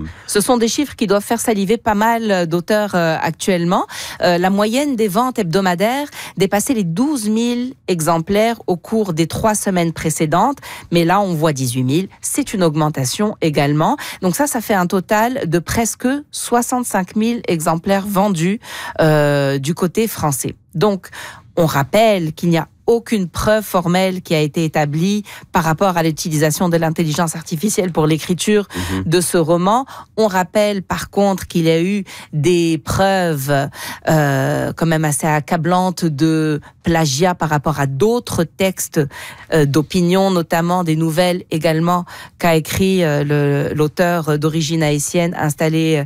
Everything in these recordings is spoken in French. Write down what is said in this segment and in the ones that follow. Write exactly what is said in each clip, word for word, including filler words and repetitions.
énorme. Ce sont des chiffres qui doivent faire saliver pas mal d'auteurs euh, actuellement. Euh, la moyenne des ventes hebdomadaires dépassait les douze mille exemplaires au cours des trois semaines précédentes. Mais là, on voit dix-huit mille. C'est une augmentation également. Donc ça, ça fait un total de presque soixante-cinq mille exemplaires vendus euh, du côté français. Donc, on rappelle qu'il n'y a aucune preuve formelle qui a été établie par rapport à l'utilisation de l'intelligence artificielle pour l'écriture mmh. de ce roman. On rappelle par contre qu'il y a eu des preuves euh, quand même assez accablantes de plagiat par rapport à d'autres textes euh, d'opinion, notamment des nouvelles également qu'a écrit euh, le, l'auteur d'origine haïtienne installé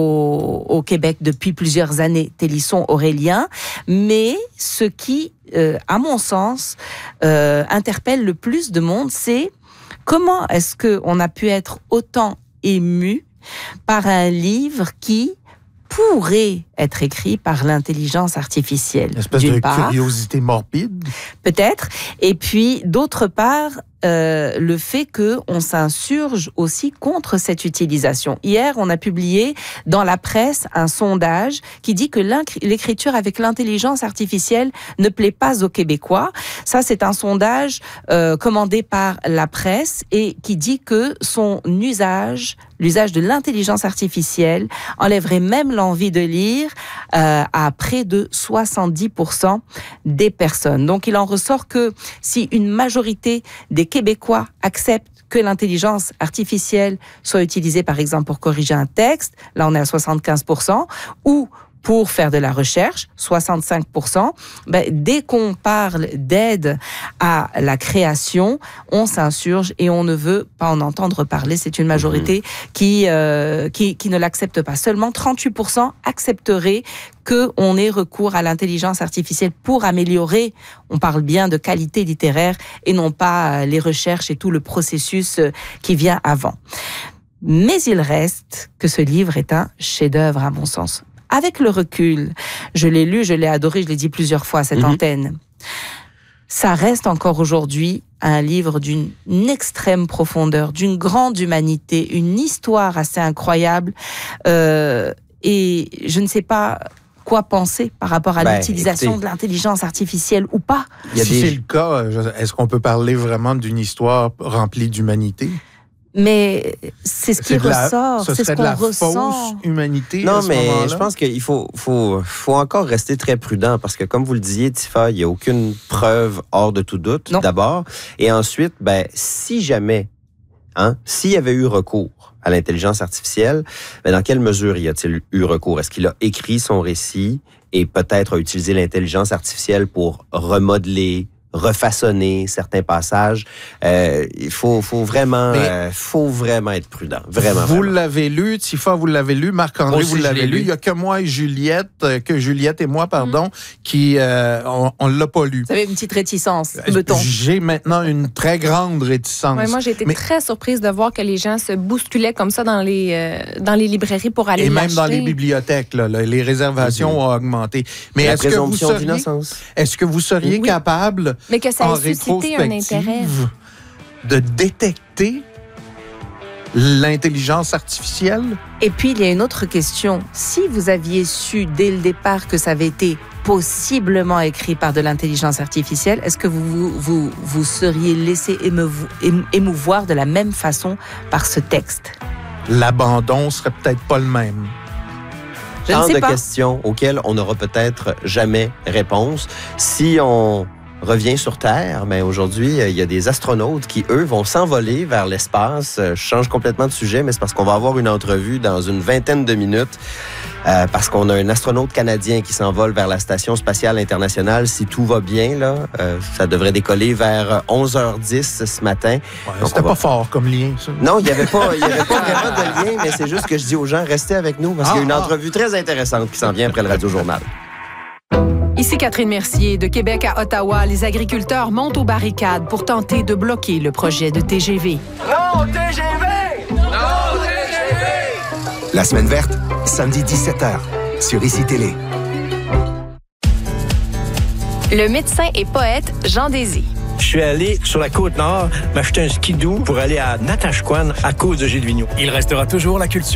au, au Québec depuis plusieurs années, Télisson Aurélien. Mais ce qui Euh, à mon sens, euh, interpelle le plus de monde, c'est comment est-ce qu'on a pu être autant ému par un livre qui pourrait être écrit par l'intelligence artificielle. Une espèce de part, curiosité morbide. Peut-être. Et puis, d'autre part, euh, le fait qu'on s'insurge aussi contre cette utilisation. Hier, on a publié dans la presse un sondage qui dit que l'écriture avec l'intelligence artificielle ne plaît pas aux Québécois. Ça, c'est un sondage euh, commandé par la presse et qui dit que son usage, l'usage de l'intelligence artificielle, enlèverait même l'envie de lire euh, à près de soixante-dix pour cent des personnes. Donc, il en ressort que si une majorité des Québécois acceptent que l'intelligence artificielle soit utilisée, par exemple, pour corriger un texte, là on est à soixante-quinze pour cent, ou pour faire de la recherche, soixante-cinq pour cent, ben, dès qu'on parle d'aide à la création, on s'insurge et on ne veut pas en entendre parler. C'est une majorité mmh. qui, euh, qui, qui ne l'accepte pas. Seulement trente-huit pour cent accepteraient qu'on ait recours à l'intelligence artificielle pour améliorer, on parle bien de qualité littéraire et non pas les recherches et tout le processus qui vient avant. Mais il reste que ce livre est un chef-d'œuvre à mon sens. Avec le recul, je l'ai lu, je l'ai adoré, je l'ai dit plusieurs fois à cette mmh. antenne. Ça reste encore aujourd'hui un livre d'une extrême profondeur, d'une grande humanité, une histoire assez incroyable. Euh, et je ne sais pas quoi penser par rapport à ben, l'utilisation écoutez, de l'intelligence artificielle ou pas. Si des... c'est le cas, est-ce qu'on peut parler vraiment d'une histoire remplie d'humanité? Mais c'est ce qui c'est ressort, la, ce c'est ce qu'on de la ressent. Fausse humanité. Non, à ce mais moment-là. je pense qu'il faut, faut, faut encore rester très prudent parce que, comme vous le disiez, Tifa, il n'y a aucune preuve hors de tout doute, non. d'abord. Et ensuite, ben, si jamais, hein, s'il y avait eu recours à l'intelligence artificielle, ben, dans quelle mesure y a-t-il eu recours? Est-ce qu'il a écrit son récit et peut-être a utilisé l'intelligence artificielle pour remodeler, refaçonner certains passages? Euh, il faut, faut vraiment, euh, faut vraiment être prudent. Vraiment. Vous vraiment. l'avez lu, Tifa, vous l'avez lu, Marc-André, Aussi, vous l'avez lu. lu. Il y a que moi et Juliette, que Juliette et moi, pardon, mmh. qui, euh, on, on l'a pas lu. Vous avez une petite réticence, mettons. J'ai maintenant une très grande réticence. Ouais, moi, j'ai été Mais... très surprise de voir que les gens se bousculaient comme ça dans les, euh, dans les librairies pour aller et l'acheter. même dans les bibliothèques, là, là, les réservations mmh. ont augmenté. Mais la est-ce que vous seriez, d'innocence. est-ce que vous seriez oui. capable, mais que ça en ait suscité un intérêt, de détecter l'intelligence artificielle? Et puis, il y a une autre question. Si vous aviez su dès le départ que ça avait été possiblement écrit par de l'intelligence artificielle, est-ce que vous vous, vous, vous seriez laissé émeuvo, émouvoir de la même façon par ce texte? L'abandon serait peut-être pas le même. Je Tant ne sais de pas. questions auxquelles on n'aura peut-être jamais réponse. Si on revient sur Terre, mais aujourd'hui, il y a des astronautes qui, eux, vont s'envoler vers l'espace. Je change complètement de sujet, mais c'est parce qu'on va avoir une entrevue dans une vingtaine de minutes, euh, parce qu'on a un astronaute canadien qui s'envole vers la Station spatiale internationale. Si tout va bien, là, euh, ça devrait décoller vers onze heures dix ce matin. Ouais, c'était pas va... fort comme lien, ça. Non, il n'y avait pas, il y avait pas vraiment de lien, mais c'est juste que je dis aux gens, restez avec nous, parce ah, qu'il y a une ah. entrevue très intéressante qui s'en vient après le Radio-Journal. Ici Catherine Mercier. De Québec à Ottawa, les agriculteurs montent aux barricades pour tenter de bloquer le projet de T G V. Non, T G V! Non, T G V! La semaine verte, samedi dix-sept heures, sur I C I Télé. Le médecin et poète Jean Désy. Je suis allé sur la Côte-Nord m'acheter un skidoo pour aller à Natashquan à cause de Gilles Vigneault. Il restera toujours la culture.